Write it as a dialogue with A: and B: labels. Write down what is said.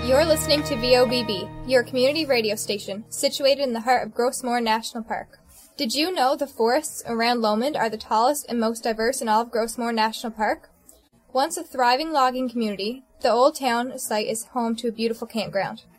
A: You're listening to VOBB, your community radio station, situated in the heart of Grossmoor National Park. Did you know the forests around Lomond are the tallest and most diverse in all of Grossmoor National Park? Once a thriving logging community, the Old Town site is home to a beautiful campground.